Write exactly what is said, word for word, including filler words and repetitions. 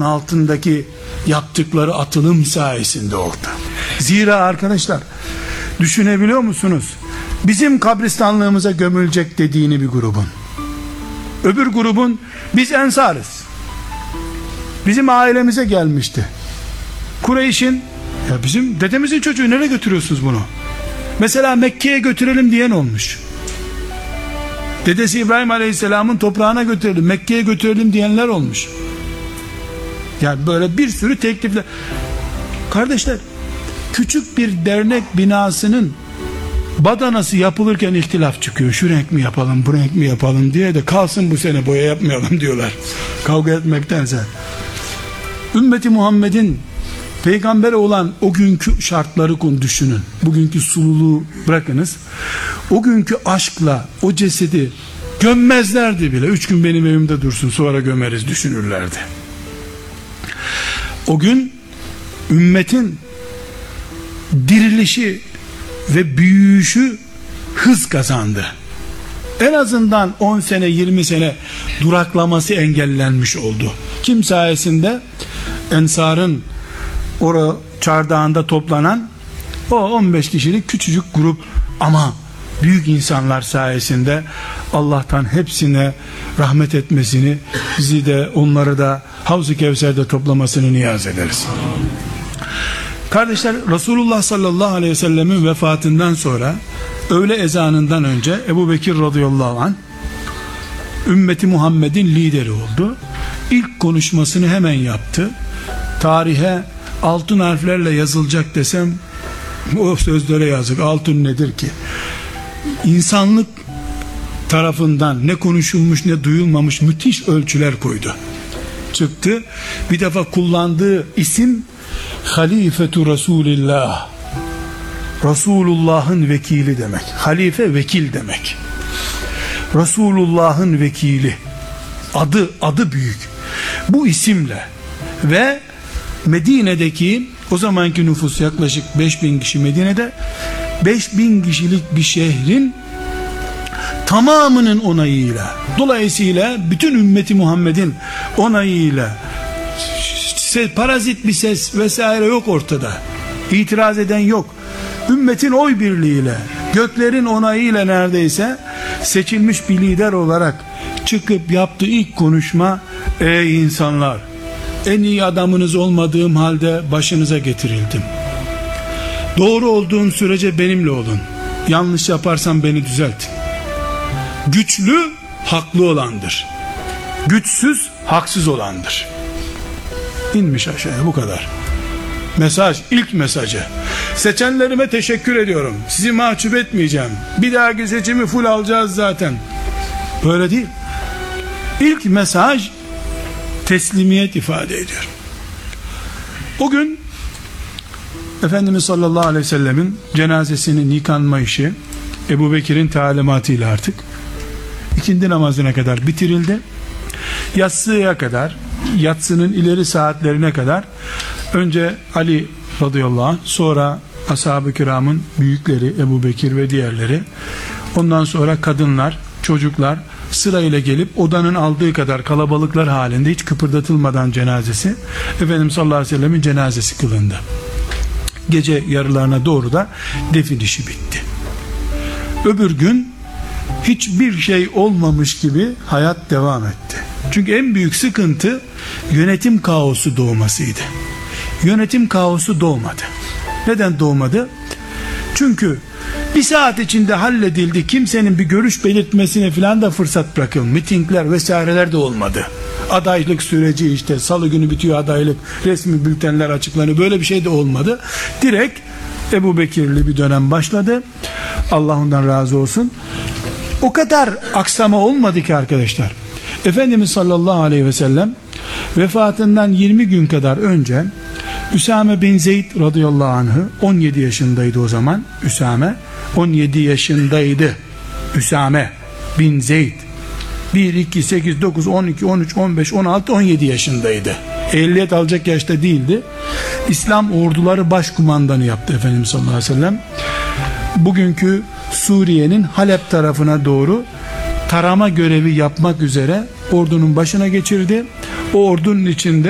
altındaki yaptıkları atılım sayesinde oldu. Zira arkadaşlar, düşünebiliyor musunuz? Bizim kabristanlığımıza gömülecek dediğini bir grubun, öbür grubun biz ensarız, bizim ailemize gelmişti. Kureyş'in, ya bizim dedemizin çocuğu, nereye götürüyorsunuz bunu? Mesela Mekke'ye götürelim diyen olmuş. Dedesi İbrahim Aleyhisselam'ın toprağına götürelim, Mekke'ye götürelim diyenler olmuş. Yani böyle bir sürü teklifler. Kardeşler, küçük bir dernek binasının badanası yapılırken ihtilaf çıkıyor. Şu renk mi yapalım, bu renk mi yapalım diye de kalsın bu sene, boya yapmayalım diyorlar. Kavga etmektense. Ümmeti Muhammed'in peygambere olan o günkü şartları konu düşünün. Bugünkü sululuğu bırakınız. O günkü aşkla o cesedi gömmezlerdi bile. Üç gün benim evimde dursun, sonra gömeriz düşünürlerdi. O gün ümmetin dirilişi ve büyüyüşü hız kazandı. En azından on sene yirmi sene duraklaması engellenmiş oldu. Kim sayesinde? Ensar'ın orada çardağında toplanan o on beş kişilik küçücük grup ama büyük insanlar sayesinde Allah'tan hepsine rahmet etmesini, bizi de onları da Havz-ı Kevser'de toplamasını niyaz ederiz. Kardeşler, Resulullah sallallahu aleyhi ve sellemin vefatından sonra öğle ezanından önce Ebu Bekir radıyallahu anh ümmeti Muhammed'in lideri oldu. İlk konuşmasını hemen yaptı. Tarihe altın harflerle yazılacak desem o sözlere yazık. Altın nedir ki? İnsanlık tarafından ne konuşulmuş ne duyulmamış müthiş ölçüler koydu. Çıktı. Bir defa kullandığı isim Halifetu Resulillah, Resulullah'ın vekili demek. Halife vekil demek. Resulullah'ın vekili. Adı adı büyük. Bu isimle ve Medine'deki o zamanki nüfus yaklaşık beş bin kişi, Medine'de beş bin kişilik bir şehrin tamamının onayıyla, dolayısıyla bütün ümmeti Muhammed'in onayıyla, parazit bir ses vesaire yok ortada, itiraz eden yok, ümmetin oy birliğiyle, göklerin onayıyla neredeyse seçilmiş bir lider olarak çıkıp yaptığı ilk konuşma, ey insanlar, en iyi adamınız olmadığım halde başınıza getirildim. Doğru olduğun sürece benimle olun. Yanlış yaparsam beni düzeltin. Güçlü haklı olandır. Güçsüz haksız olandır. İnmiş aşağıya, bu kadar. Mesaj, ilk mesajı. Seçenlerime teşekkür ediyorum. Sizi mahcup etmeyeceğim. Bir dahaki seçimi full alacağız zaten. Böyle değil. İlk mesaj teslimiyet ifade ediyor. O gün Efendimiz sallallahu aleyhi ve sellemin cenazesinin yıkanma işi Ebu Bekir'in talimatıyla artık ikindi namazına kadar bitirildi. Yatsıya kadar, yatsının ileri saatlerine kadar önce Ali radıyallahu anh, sonra ashab-ı kiramın büyükleri Ebu Bekir ve diğerleri, ondan sonra kadınlar, çocuklar sırayla gelip odanın aldığı kadar kalabalıklar halinde hiç kıpırdatılmadan cenazesi, Efendimiz sallallahu aleyhi ve sellemin cenazesi kılındı. Gece yarılarına doğru da defin işi bitti. Öbür gün hiçbir şey olmamış gibi hayat devam etti. Çünkü en büyük sıkıntı yönetim kaosu doğmasıydı. Yönetim kaosu doğmadı. Neden doğmadı? Çünkü bir saat içinde halledildi. Kimsenin bir görüş belirtmesine filan da fırsat bırakıldı. Mitingler vesaireler de olmadı. Adaylık süreci, işte salı günü bitiyor adaylık, resmi bültenler açıklanıyor, böyle bir şey de olmadı. Direkt Ebu Bekir'li bir dönem başladı. Allah ondan razı olsun. O kadar aksama olmadı ki arkadaşlar. Efendimiz sallallahu aleyhi ve sellem vefatından yirmi gün kadar önce Üsame bin Zeyd radıyallahu anh'ı, on yedi yaşındaydı o zaman Üsame, on yedi yaşındaydı Üsame bin Zeyd, bir, iki, sekiz, dokuz, on iki, on üç, on beş, on altı, on yedi yaşındaydı. Ehliyet alacak yaşta değildi. İslam orduları başkumandanı yaptı Efendimiz sallallahu aleyhi ve sellem. Bugünkü Suriye'nin Halep tarafına doğru tarama görevi yapmak üzere ordunun başına geçirdi. O ordunun içinde